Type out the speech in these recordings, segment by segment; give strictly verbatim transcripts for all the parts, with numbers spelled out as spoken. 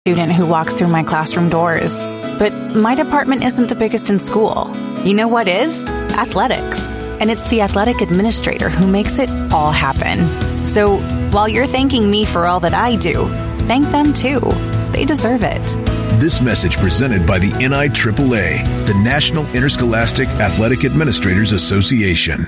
student who walks through my classroom doors. But my department isn't the biggest in school. You know what is? Athletics. And it's the athletic administrator who makes it all happen. So while you're thanking me for all that I do, thank them too. They deserve it. This message presented by the N I triple A, the National Interscholastic Athletic Administrators Association.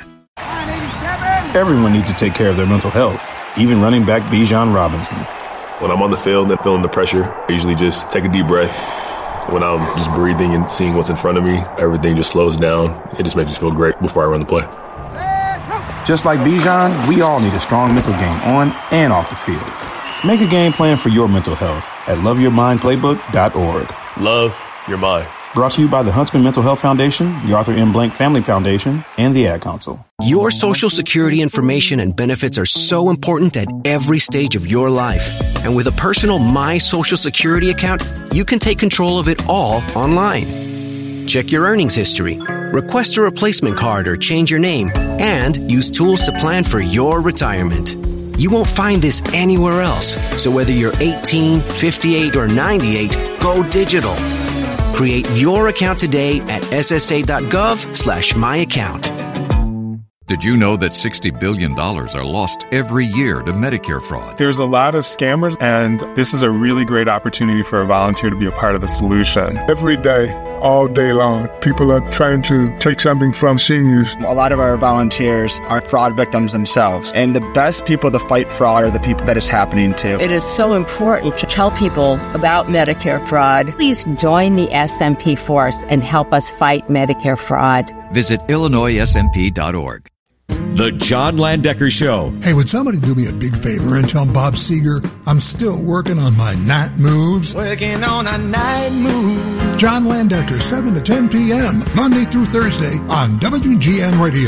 Everyone needs to take care of their mental health, even running back Bijan Robinson. When I'm on the field and feeling the pressure, I usually just take a deep breath. When I'm just breathing and seeing what's in front of me, everything just slows down. It just makes me feel great before I run the play. Just like Bijan, we all need a strong mental game on and off the field. Make a game plan for your mental health at love your mind playbook dot org. Love your mind. Brought to you by the Huntsman Mental Health Foundation, the Arthur M. Blank Family Foundation, and the Ad Council. Your Social Security information and benefits are so important at every stage of your life. And with a personal My Social Security account, you can take control of it all online. Check your earnings history, request a replacement card or change your name, and use tools to plan for your retirement. You won't find this anywhere else. So whether you're eighteen, fifty-eight, or ninety-eight, go digital. Create your account today at ssa.gov slash my account. Did you know that sixty billion dollars are lost every year to Medicare fraud? There's a lot of scammers, and this is a really great opportunity for a volunteer to be a part of the solution. Every day, all day long, people are trying to take something from seniors. A lot of our volunteers are fraud victims themselves, and the best people to fight fraud are the people that it's happening to. It is so important to tell people about Medicare fraud. Please join the S M P force and help us fight Medicare fraud. Visit illinois s m p dot org. The John Landecker Show. Hey, would somebody do me a big favor and tell Bob Seger I'm still working on my night moves? Working on a night move. John Landecker, seven to ten p.m., Monday through Thursday on W G N Radio.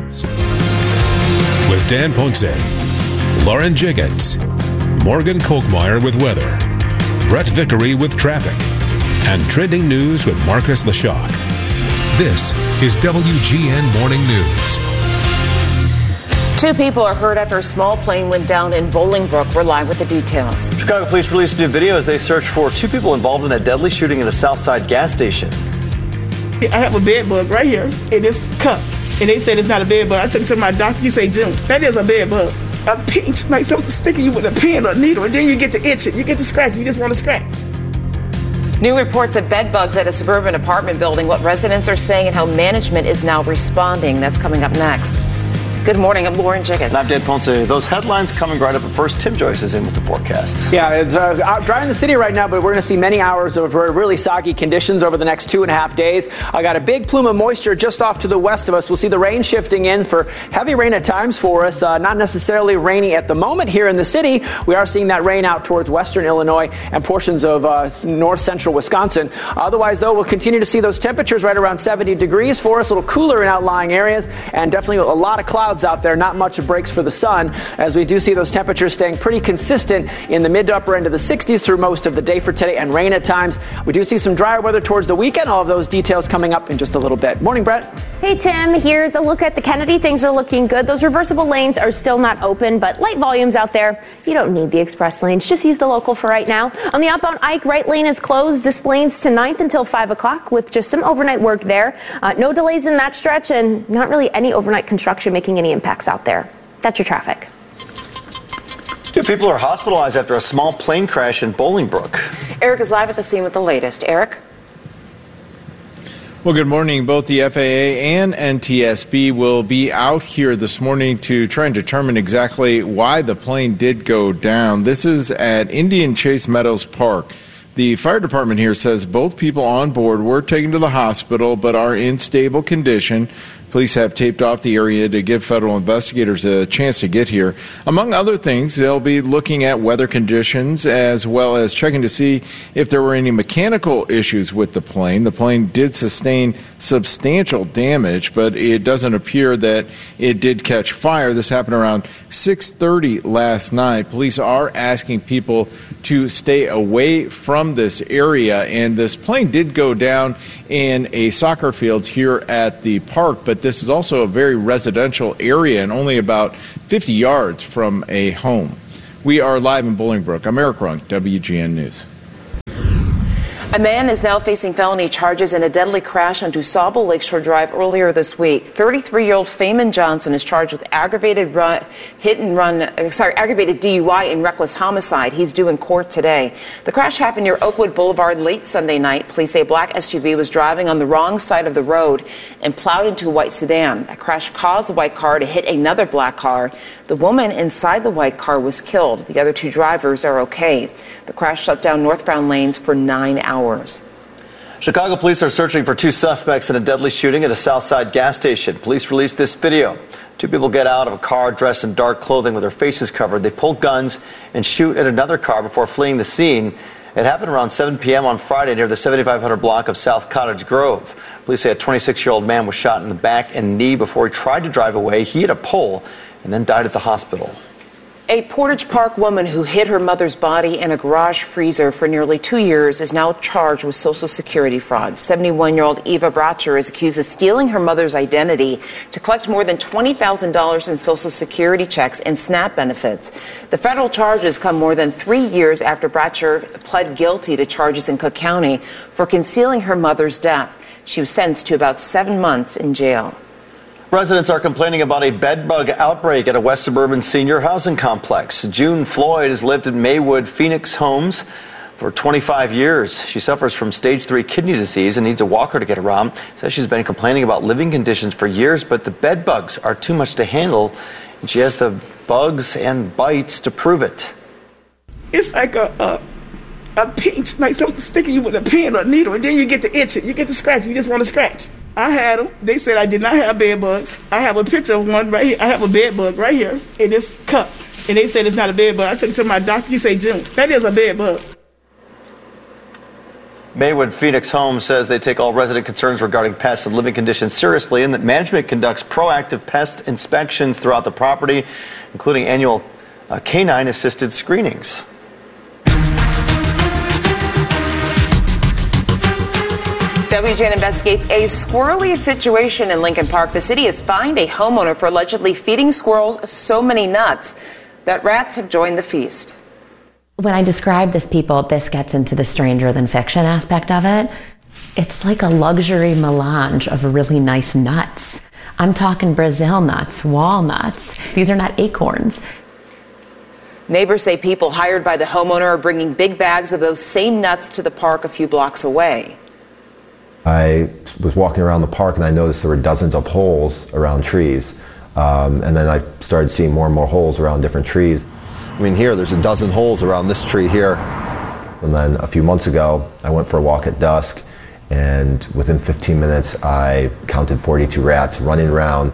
With Dan Ponce, Lauren Jiggins, Morgan Kolkmeyer with weather, Brett Vickery with traffic, and trending news with Marcus Leshock. This is W G N Morning News. Two people are hurt after a small plane went down in Bolingbrook. We're live with the details. Chicago police released a new video as they search for two people involved in a deadly shooting at a Southside gas station. I have a bed bug right here in this cup, and they said it's not a bed bug. I took it to my doctor. He said, Jim, that is a bed bug. A pinch, like something sticking you with a pin or a needle, and then you get to itching, you get to scratching, you just want to scratch. New reports of bed bugs at a suburban apartment building, what residents are saying and how management is now responding. That's coming up next. Good morning. I'm Lauren Jiggins. And I'm Dan Ponce. Those headlines coming right up. But first, Tim Joyce is in with the forecast. Yeah, it's uh, dry in the city right now, but we're going to see many hours of really soggy conditions over the next two and a half days. I got a big plume of moisture just off to the west of us. We'll see the rain shifting in for heavy rain at times for us. Uh, not necessarily rainy at the moment here in the city. We are seeing that rain out towards western Illinois and portions of uh, north central Wisconsin. Otherwise, though, we'll continue to see those temperatures right around seventy degrees for us. A little cooler in outlying areas, and definitely a lot of clouds out there, not much of breaks for the sun, as we do see those temperatures staying pretty consistent in the mid to upper end of the sixties through most of the day for today, and rain at times. We do see some drier weather towards the weekend. All of those details coming up in just a little bit. Morning, Brett. Hey, Tim. Here's a look at the Kennedy. Things are looking good. Those reversible lanes are still not open, but light volumes out there. You don't need the express lanes. Just use the local for right now. On the outbound Ike, right lane is closed. Displays to ninth until five o'clock with just some overnight work there. Uh, no delays in that stretch, and not really any overnight construction making any impacts out there. That's your traffic. Two people are hospitalized after a small plane crash in Bolingbrook. Eric is live at the scene with the latest. Eric? Well, good morning. Both the F A A and N T S B will be out here this morning to try and determine exactly why the plane did go down. This is at Indian Chase Meadows Park. The fire department here says both people on board were taken to the hospital but are in stable condition. Police have taped off the area to give federal investigators a chance to get here. Among other things, they'll be looking at weather conditions as well as checking to see if there were any mechanical issues with the plane. The plane did sustain substantial damage, but it doesn't appear that it did catch fire. This happened around six thirty last night. Police are asking people to stay away from this area, and this plane did go down in a soccer field here at the park, but this is also a very residential area and only about fifty yards from a home. We are live in Bolingbrook. I'm Eric Runk, W G N News. A man is now facing felony charges in a deadly crash on DuSable Lakeshore Drive earlier this week. thirty-three-year-old Feynman Johnson is charged with aggravated run, hit and run, uh, sorry, aggravated D U I and reckless homicide. He's due in court today. The crash happened near Oakwood Boulevard late Sunday night. Police say a black S U V was driving on the wrong side of the road and plowed into a white sedan. That crash caused the white car to hit another black car. The woman inside the white car was killed. The other two drivers are okay. The crash shut down northbound lanes for nine hours. Chicago police are searching for two suspects in a deadly shooting at a Southside gas station. Police released this video. Two people get out of a car dressed in dark clothing with their faces covered. They pull guns and shoot at another car before fleeing the scene. It happened around seven p.m. on Friday near the seventy-five hundred block of South Cottage Grove. Police say a twenty-six-year-old man was shot in the back and knee before he tried to drive away. He hit a pole and then died at the hospital. A Portage Park woman who hid her mother's body in a garage freezer for nearly two years is now charged with Social Security fraud. seventy-one-year-old Eva Bracher is accused of stealing her mother's identity to collect more than twenty thousand dollars in Social Security checks and SNAP benefits. The federal charges come more than three years after Bracher pled guilty to charges in Cook County for concealing her mother's death. She was sentenced to about seven months in jail. Residents are complaining about a bed bug outbreak at a West Suburban senior housing complex. June Floyd has lived at Maywood Phoenix Homes for twenty-five years. She suffers from stage three kidney disease and needs a walker to get around. Says she's been complaining about living conditions for years, but the bed bugs are too much to handle, and she has the bugs and bites to prove it. It's like a, a, a pinch, like something sticking you with a pin or a needle, and then you get to itching, you get to scratch, you just want to scratch. I had them. They said I did not have bed bugs. I have a picture of one right here. I have a bed bug right here in this cup. And they said it's not a bed bug. I took it to my doctor. He said, June, that is a bed bug. Maywood Phoenix Homes says they take all resident concerns regarding pests and living conditions seriously, and that management conducts proactive pest inspections throughout the property, including annual uh, canine-assisted screenings. W G N investigates a squirrely situation in Lincoln Park. The city has fined a homeowner for allegedly feeding squirrels so many nuts that rats have joined the feast. When I describe this, people, this gets into the stranger than fiction aspect of it. It's like a luxury melange of really nice nuts. I'm talking Brazil nuts, walnuts. These are not acorns. Neighbors say people hired by the homeowner are bringing big bags of those same nuts to the park a few blocks away. I was walking around the park and I noticed there were dozens of holes around trees. Um, and then I started seeing more and more holes around different trees. I mean, here, there's a dozen holes around this tree here. And then a few months ago, I went for a walk at dusk, and within fifteen minutes, I counted forty-two rats running around.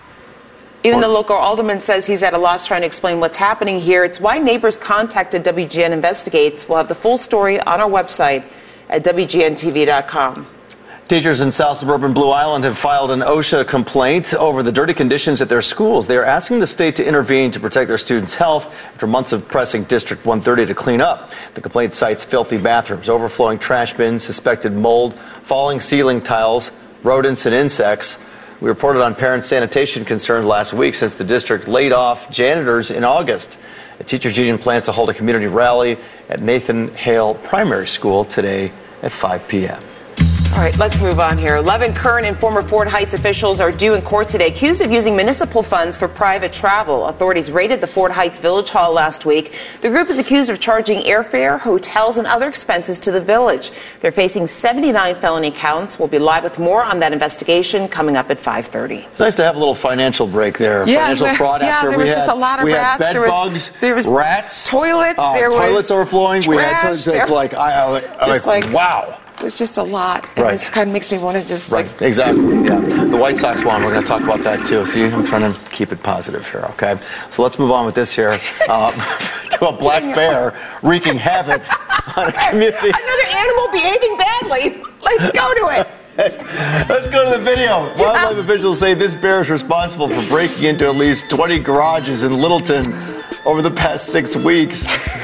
Even the local alderman says he's at a loss trying to explain what's happening here. It's why neighbors contacted W G N Investigates. We'll have the full story on our website at W G N T V dot com. Teachers in South Suburban Blue Island have filed an OSHA complaint over the dirty conditions at their schools. They are asking the state to intervene to protect their students' health after months of pressing District one thirty to clean up. The complaint cites filthy bathrooms, overflowing trash bins, suspected mold, falling ceiling tiles, rodents, and insects. We reported on parent sanitation concerns last week since the district laid off janitors in August. The teachers union plans to hold a community rally at Nathan Hale Primary School today at five p.m. All right, let's move on here. eleven current and former Fort Heights officials are due in court today, accused of using municipal funds for private travel. Authorities raided the Fort Heights Village Hall last week. The group is accused of charging airfare, hotels, and other expenses to the village. They're facing seventy-nine felony counts. We'll be live with more on that investigation coming up at five thirty. It's nice to have a little financial break there. Yeah, financial fraud yeah, after there we was had, just a lot of we rats. Had bed there was, bugs, there was rats, toilets. uh, there toilets was overflowing. Trash, we had just there, like, I, I, just like, like wow. It was just a lot. And right. It kind of makes me want to just right. like... Exactly, yeah. The White Sox won. We're going to talk about that, too. See, I'm trying to keep it positive here, okay? So let's move on with this here. Uh, to a black bear wreaking havoc on a community. Another animal behaving badly. Let's go to it. Let's go to the video. Yeah. Wildlife officials say this bear is responsible for breaking into at least twenty garages in Littleton over the past six weeks.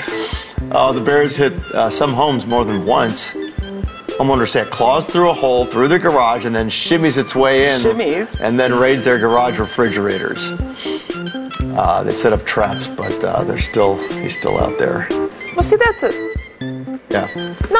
Uh, the bears hit uh, some homes more than once. Homeowners say it claws through a hole through the garage and then shimmies its way in. Shimmies. And then raids their garage refrigerators. Uh, they've set up traps, but uh, they're still he's still out there. Well, see, that's a... Yeah. No,